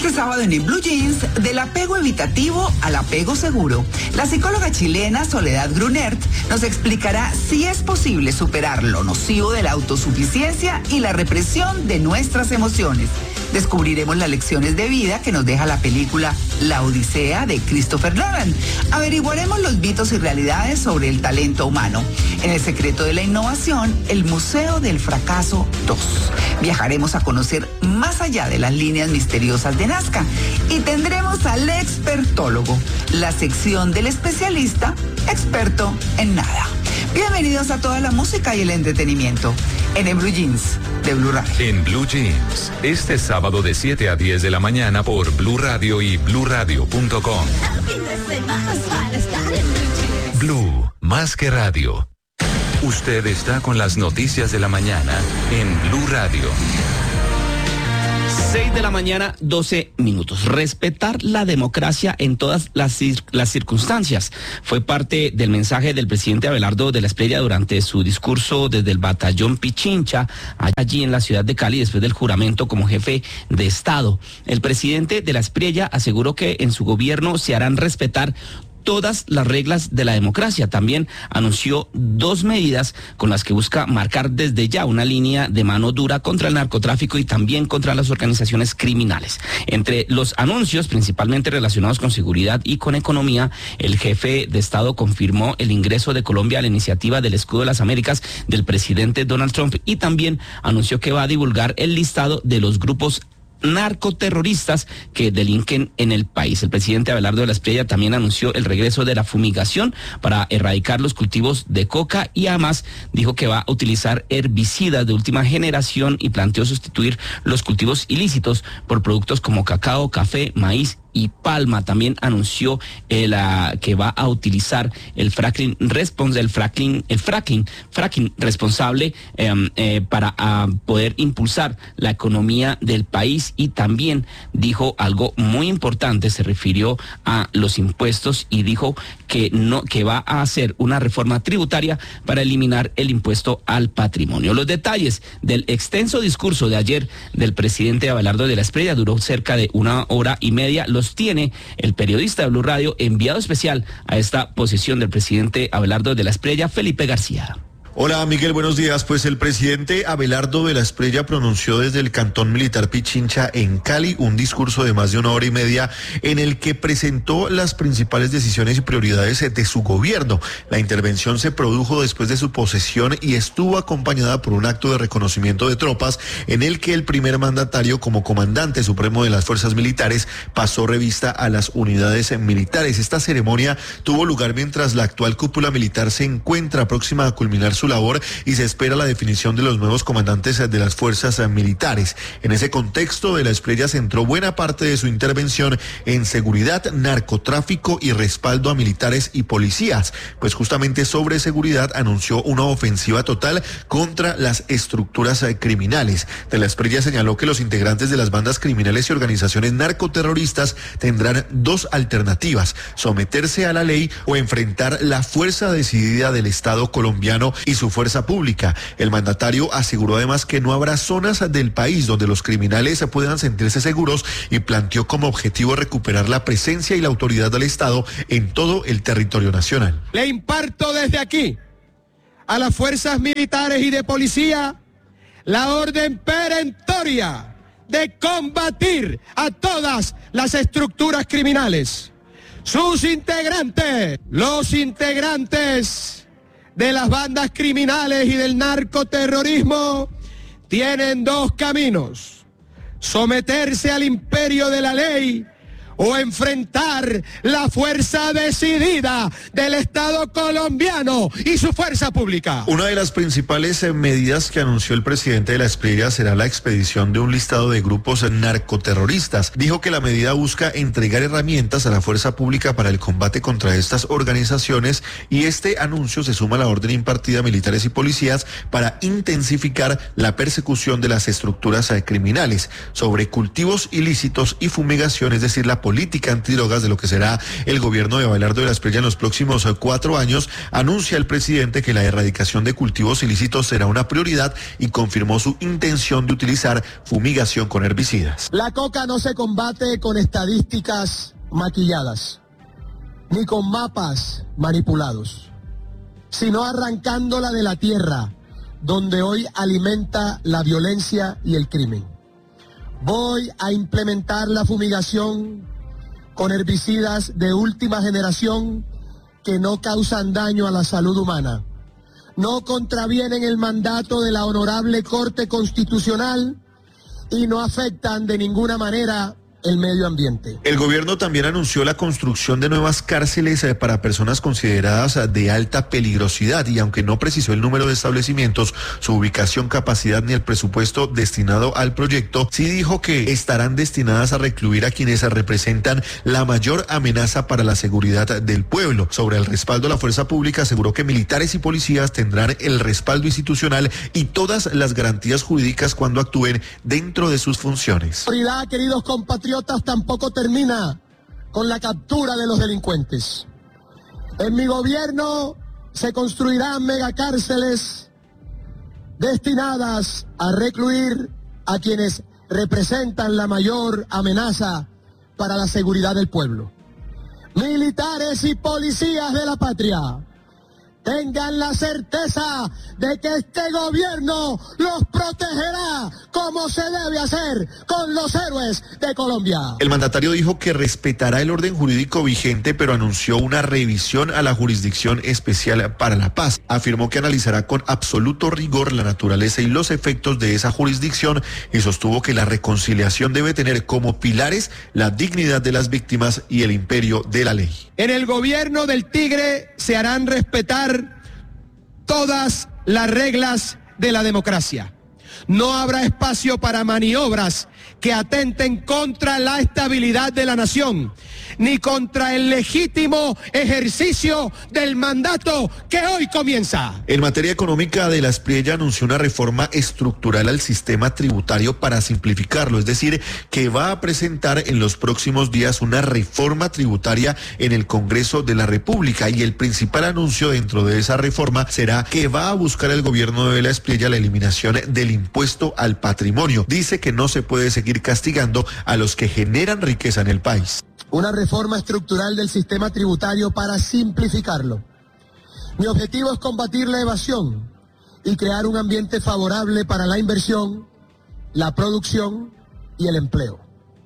Este sábado en Blue Jeans, del apego evitativo al apego seguro, la psicóloga chilena Soledad Grunert nos explicará si es posible superar lo nocivo de la autosuficiencia y la represión de nuestras emociones. Descubriremos las lecciones de vida que nos deja la película La Odisea de Christopher Nolan. Averiguaremos los mitos y realidades sobre el talento humano. En El secreto de la innovación, el Museo del Fracaso 2. Viajaremos a conocer más allá de las líneas misteriosas de Nazca y tendremos al expertólogo, la sección del especialista experto en nada. Bienvenidos a toda la música y el entretenimiento en Blue Jeans de Blue Radio. En Blue Jeans, este sábado de 7 a 10 de la mañana por Blue Radio y bluradio.com. Blue, más que radio. Usted está con las noticias de la mañana en Blue Radio. 6 de la mañana, 12 minutos. Respetar la democracia en todas las circunstancias fue parte del mensaje del presidente Abelardo de la Espriella durante su discurso desde el batallón Pichincha, allí en la ciudad de Cali, después del juramento como jefe de Estado. El presidente de la Espriella aseguró que en su gobierno se harán respetar todas las reglas de la democracia. También anunció 2 medidas con las que busca marcar desde ya una línea de mano dura contra el narcotráfico y también contra las organizaciones criminales. Entre los anuncios, principalmente relacionados con seguridad y con economía, el jefe de Estado confirmó el ingreso de Colombia a la iniciativa del Escudo de las Américas del presidente Donald Trump y también anunció que va a divulgar el listado de los grupos narcoterroristas que delinquen en el país. El presidente Abelardo de la Espriella también anunció el regreso de la fumigación para erradicar los cultivos de coca y además dijo que va a utilizar herbicidas de última generación y planteó sustituir los cultivos ilícitos por productos como cacao, café, maíz y palma. También anunció que va a utilizar el fracking responsable para poder impulsar la economía del país y también dijo algo muy importante, se refirió a los impuestos y dijo que va a hacer una reforma tributaria para eliminar el impuesto al patrimonio. Los detalles del extenso discurso de ayer del presidente Abelardo de la Espriella duró cerca de 1 hora y media. Los tiene el periodista de Blue Radio, enviado especial a esta posición del presidente Abelardo de la Espriella, Felipe García. Hola Miguel, buenos días. Pues el presidente Abelardo de la Espriella pronunció desde el cantón militar Pichincha en Cali un discurso de más de 1 hora y media en el que presentó las principales decisiones y prioridades de su gobierno. La intervención se produjo después de su posesión y estuvo acompañada por un acto de reconocimiento de tropas en el que el primer mandatario, como comandante supremo de las fuerzas militares, pasó revista a las unidades militares. Esta ceremonia tuvo lugar mientras la actual cúpula militar se encuentra próxima a culminar su labor y se espera la definición de los nuevos comandantes de las fuerzas militares. En ese contexto, de la Espriella centró buena parte de su intervención en seguridad, narcotráfico y respaldo a militares y policías, pues justamente sobre seguridad anunció una ofensiva total contra las estructuras criminales. De la Espriella señaló que los integrantes de las bandas criminales y organizaciones narcoterroristas tendrán 2 alternativas: someterse a la ley o enfrentar la fuerza decidida del Estado colombiano y su fuerza pública. El mandatario aseguró además que no habrá zonas del país donde los criminales puedan sentirse seguros y planteó como objetivo recuperar la presencia y la autoridad del Estado en todo el territorio nacional. Le imparto desde aquí a las fuerzas militares y de policía la orden perentoria de combatir a todas las estructuras criminales. Sus integrantes, los integrantes de las bandas criminales y del narcoterrorismo tienen 2 caminos: someterse al imperio de la ley o enfrentar la fuerza decidida del Estado colombiano y su fuerza pública. Una de las principales medidas que anunció el presidente de la Espriella será la expedición de un listado de grupos narcoterroristas. Dijo que la medida busca entregar herramientas a la fuerza pública para el combate contra estas organizaciones y este anuncio se suma a la orden impartida a militares y policías para intensificar la persecución de las estructuras criminales. Sobre cultivos ilícitos y fumigación, es decir, la política antidrogas de lo que será el gobierno de Abelardo de la Espriella en los próximos 4 años, anuncia el presidente que la erradicación de cultivos ilícitos será una prioridad y confirmó su intención de utilizar fumigación con herbicidas. La coca no se combate con estadísticas maquilladas, ni con mapas manipulados, sino arrancándola de la tierra, donde hoy alimenta la violencia y el crimen. Voy a implementar la fumigación con herbicidas de última generación que no causan daño a la salud humana, no contravienen el mandato de la Honorable Corte Constitucional y no afectan de ninguna manera el medio ambiente. El gobierno también anunció la construcción de nuevas cárceles para personas consideradas de alta peligrosidad y aunque no precisó el número de establecimientos, su ubicación, capacidad ni el presupuesto destinado al proyecto, sí dijo que estarán destinadas a recluir a quienes representan la mayor amenaza para la seguridad del pueblo. Sobre el respaldo a la fuerza pública, aseguró que militares y policías tendrán el respaldo institucional y todas las garantías jurídicas cuando actúen dentro de sus funciones. Autoridad, queridos compatriotas, tampoco termina con la captura de los delincuentes. En mi gobierno se construirán megacárceles destinadas a recluir a quienes representan la mayor amenaza para la seguridad del pueblo. Militares y policías de la patria, tengan la certeza de que este gobierno los protegerá como se debe hacer con los héroes de Colombia. El mandatario dijo que respetará el orden jurídico vigente, pero anunció una revisión a la Jurisdicción Especial para la Paz. Afirmó que analizará con absoluto rigor la naturaleza y los efectos de esa jurisdicción y sostuvo que la reconciliación debe tener como pilares la dignidad de las víctimas y el imperio de la ley. En el gobierno del Tigre se harán respetar todas las reglas de la democracia. No habrá espacio para maniobras que atenten contra la estabilidad de la nación, ni contra el legítimo ejercicio del mandato que hoy comienza. En materia económica, de la Espriella anunció una reforma estructural al sistema tributario para simplificarlo, es decir, que va a presentar en los próximos días una reforma tributaria en el Congreso de la República y el principal anuncio dentro de esa reforma será que va a buscar el gobierno de la Espriella la eliminación del impuesto al patrimonio. Dice que no se puede seguir castigando a los que generan riqueza en el país. Una reforma estructural del sistema tributario para simplificarlo. Mi objetivo es combatir la evasión y crear un ambiente favorable para la inversión, la producción y el empleo.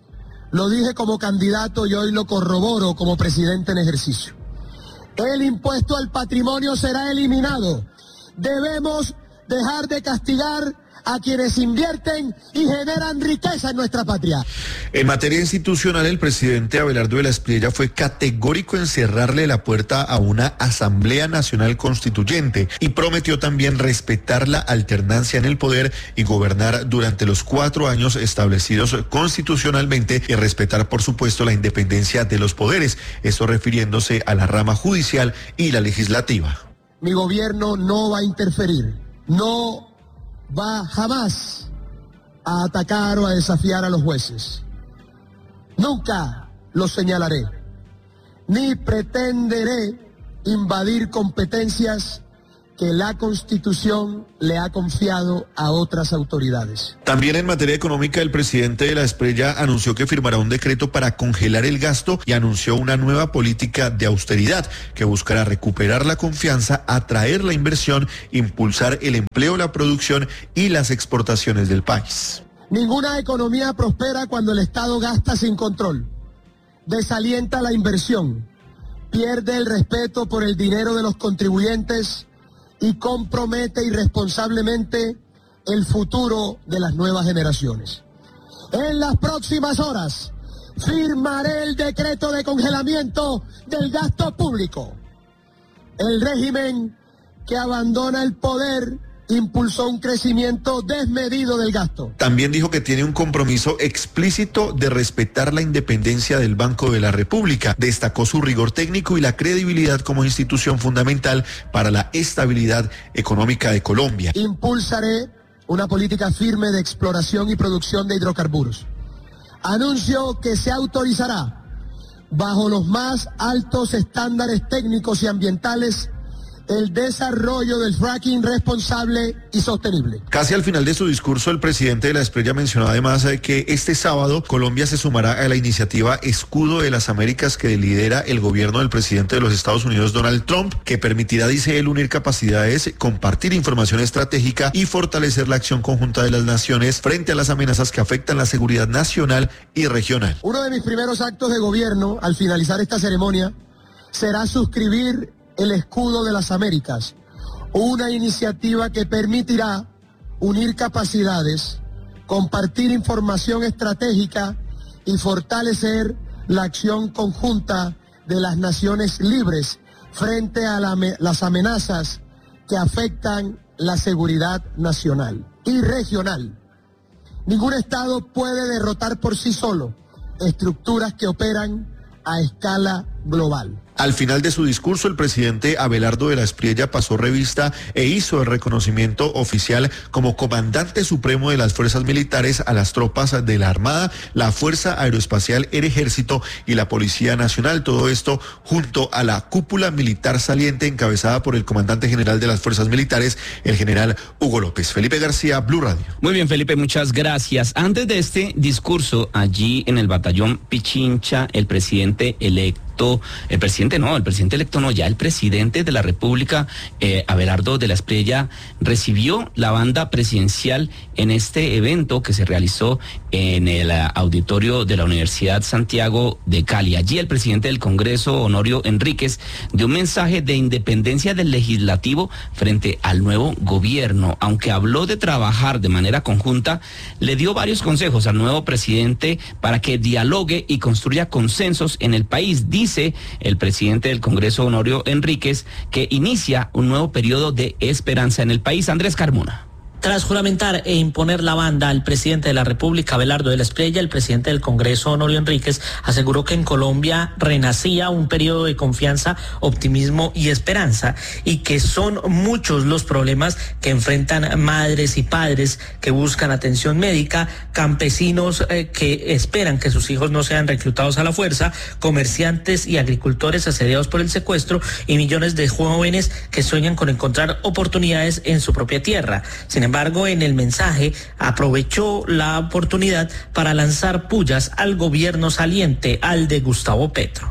Lo dije como candidato y hoy lo corroboro como presidente en ejercicio. El impuesto al patrimonio será eliminado. Debemos dejar de castigar a quienes invierten y generan riqueza en nuestra patria. En materia institucional, el presidente Abelardo de la Espriella fue categórico en cerrarle la puerta a una Asamblea Nacional Constituyente y prometió también respetar la alternancia en el poder y gobernar durante los 4 años establecidos constitucionalmente y respetar, por supuesto, la independencia de los poderes, esto refiriéndose a la rama judicial y la legislativa. Mi gobierno no va a interferir, no va jamás a atacar o a desafiar a los jueces. Nunca los señalaré, ni pretenderé invadir competencias que la Constitución le ha confiado a otras autoridades. También en materia económica, el presidente de la Espriella anunció que firmará un decreto para congelar el gasto y anunció una nueva política de austeridad que buscará recuperar la confianza, atraer la inversión, impulsar el empleo, la producción y las exportaciones del país. Ninguna economía prospera cuando el Estado gasta sin control, desalienta la inversión, pierde el respeto por el dinero de los contribuyentes y compromete irresponsablemente el futuro de las nuevas generaciones. En las próximas horas firmaré el decreto de congelamiento del gasto público. El régimen que abandona el poder impulsó un crecimiento desmedido del gasto. También dijo que tiene un compromiso explícito de respetar la independencia del Banco de la República. Destacó su rigor técnico y la credibilidad como institución fundamental para la estabilidad económica de Colombia. Impulsaré una política firme de exploración y producción de hidrocarburos. Anuncio que se autorizará bajo los más altos estándares técnicos y ambientales, el desarrollo del fracking responsable y sostenible. Casi al final de su discurso, el presidente de la Esprella mencionó además que este sábado Colombia se sumará a la iniciativa Escudo de las Américas que lidera el gobierno del presidente de los Estados Unidos, Donald Trump, que permitirá, dice él, unir capacidades, compartir información estratégica y fortalecer la acción conjunta de las naciones frente a las amenazas que afectan la seguridad nacional y regional. Uno de mis primeros actos de gobierno al finalizar esta ceremonia será suscribir el Escudo de las Américas, una iniciativa que permitirá unir capacidades, compartir información estratégica y fortalecer la acción conjunta de las naciones libres frente a las amenazas que afectan la seguridad nacional y regional. Ningún Estado puede derrotar por sí solo estructuras que operan a escala global. Al final de su discurso, el presidente Abelardo de la Espriella pasó revista e hizo el reconocimiento oficial como comandante supremo de las fuerzas militares a las tropas de la Armada, la Fuerza Aeroespacial, el Ejército y la Policía Nacional. Todo esto junto a la cúpula militar saliente encabezada por el comandante general de las fuerzas militares, el general Hugo López. Felipe García, Blue Radio. Muy bien, Felipe, muchas gracias. Antes de este discurso, allí en el batallón Pichincha, el presidente de la República, Abelardo de la Espriella, recibió la banda presidencial en este evento que se realizó en el auditorio de la Universidad Santiago de Cali. Allí el presidente del Congreso, Honorio Enríquez, dio un mensaje de independencia del legislativo frente al nuevo gobierno. Aunque habló de trabajar de manera conjunta, le dio varios consejos al nuevo presidente para que dialogue y construya consensos en el país. Dice el presidente del Congreso, Honorio Enríquez, que inicia un nuevo periodo de esperanza en el país. Andrés Carmona. Tras juramentar e imponer la banda al presidente de la República, Abelardo de la Espriella, el presidente del Congreso, Honorio Enríquez, aseguró que en Colombia renacía un periodo de confianza, optimismo y esperanza, y que son muchos los problemas que enfrentan madres y padres que buscan atención médica, campesinos que esperan que sus hijos no sean reclutados a la fuerza, comerciantes y agricultores asediados por el secuestro y millones de jóvenes que sueñan con encontrar oportunidades en su propia tierra. Sin embargo, en el mensaje aprovechó la oportunidad para lanzar pullas al gobierno saliente, al de Gustavo Petro.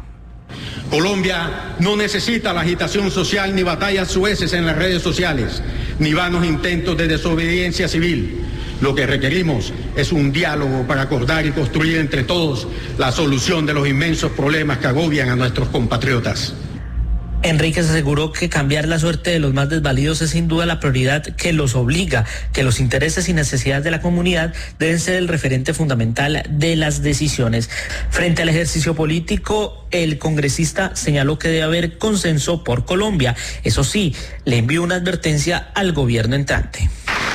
Colombia no necesita la agitación social ni batallas sueces en las redes sociales, ni vanos intentos de desobediencia civil. Lo que requerimos es un diálogo para acordar y construir entre todos la solución de los inmensos problemas que agobian a nuestros compatriotas. Enríquez aseguró que cambiar la suerte de los más desvalidos es sin duda la prioridad que los obliga, que los intereses y necesidades de la comunidad deben ser el referente fundamental de las decisiones. Frente al ejercicio político, el congresista señaló que debe haber consenso por Colombia. Eso sí, le envió una advertencia al gobierno entrante.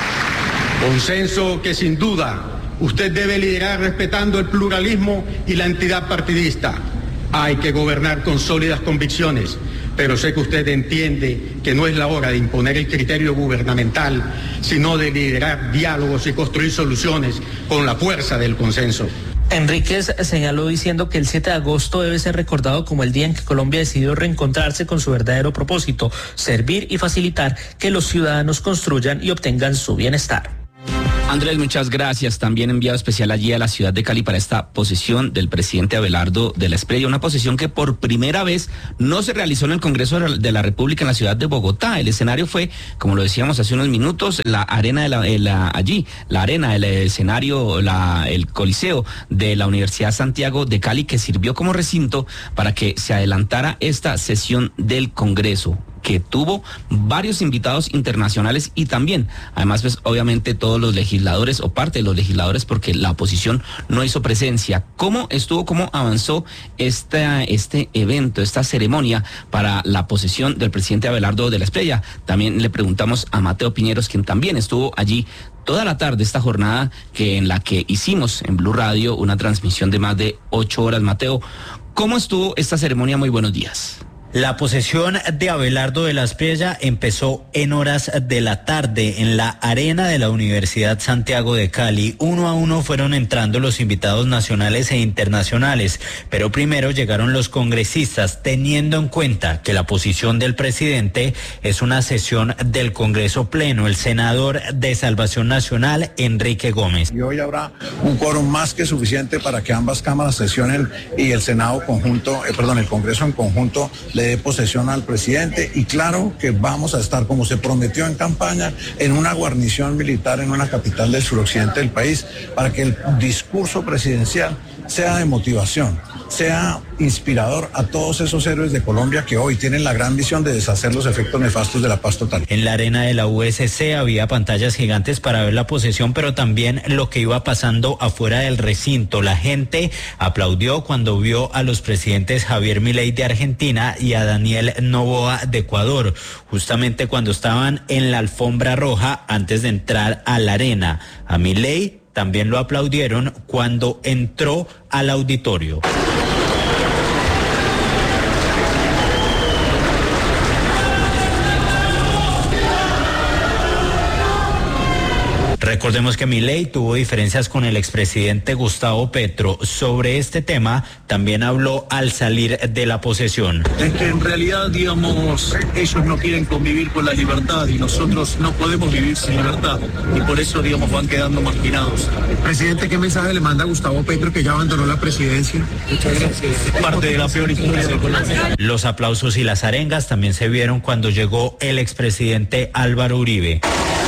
Consenso que sin duda usted debe liderar respetando el pluralismo y la entidad partidista. Hay que gobernar con sólidas convicciones, pero sé que usted entiende que no es la hora de imponer el criterio gubernamental, sino de liderar diálogos y construir soluciones con la fuerza del consenso. Enríquez señaló diciendo que el 7 de agosto debe ser recordado como el día en que Colombia decidió reencontrarse con su verdadero propósito, servir y facilitar que los ciudadanos construyan y obtengan su bienestar. Andrés, muchas gracias. También enviado especial allí a la ciudad de Cali para esta posesión del presidente Abelardo de la Espriella, una posesión que por primera vez no se realizó en el Congreso de la República en la ciudad de Bogotá. El escenario fue, como lo decíamos hace unos minutos, la arena el escenario, el Coliseo de la Universidad Santiago de Cali, que sirvió como recinto para que se adelantara esta sesión del Congreso, que tuvo varios invitados internacionales y también, además, pues obviamente todos los legisladores o parte de los legisladores, porque la oposición no hizo presencia. ¿Cómo avanzó este evento, esta ceremonia para la posesión del presidente Abelardo de la Espriella? También le preguntamos a Mateo Piñeros, quien también estuvo allí toda la tarde, esta jornada en la que hicimos en Blue Radio una transmisión de más de 8 horas. Mateo, ¿cómo estuvo esta ceremonia? Muy buenos días. La posesión de Abelardo de la Espriella empezó en horas de la tarde en la arena de la Universidad Santiago de Cali. Uno a uno fueron entrando los invitados nacionales e internacionales, pero primero llegaron los congresistas, teniendo en cuenta que la posición del presidente es una sesión del Congreso Pleno, el senador de Salvación Nacional, Enrique Gómez. Y hoy habrá un quórum más que suficiente para que ambas cámaras sesionen y el Senado conjunto, el Congreso en conjunto le dé posesión al presidente, y claro que vamos a estar, como se prometió en campaña, en una guarnición militar en una capital del suroccidente del país, para que el discurso presidencial sea de motivación, sea inspirador a todos esos héroes de Colombia que hoy tienen la gran misión de deshacer los efectos nefastos de la paz total. En la arena de la USC había pantallas gigantes para ver la posesión, pero también lo que iba pasando afuera del recinto. La gente aplaudió cuando vio a los presidentes Javier Milei de Argentina y a Daniel Noboa de Ecuador, justamente cuando estaban en la alfombra roja antes de entrar a la arena. A Milei también lo aplaudieron cuando entró al auditorio. Recordemos que Milei tuvo diferencias con el expresidente Gustavo Petro. Sobre este tema también habló al salir de la posesión. Es que en realidad, digamos, ellos no quieren convivir con la libertad y nosotros no podemos vivir sin libertad, y por eso, digamos, van quedando marginados. Presidente, ¿qué mensaje le manda a Gustavo Petro, que ya abandonó la presidencia? Muchas gracias. Es parte de la peor historia de Colombia. Los aplausos y las arengas también se vieron cuando llegó el expresidente Álvaro Uribe.